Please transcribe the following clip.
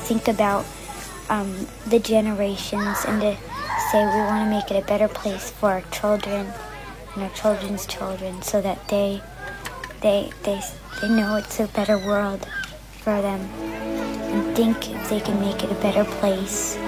think about the generations and to say we want to make it a better place for our children and our children's children, so that they know it's a better world for them, and think if they can make it a better place.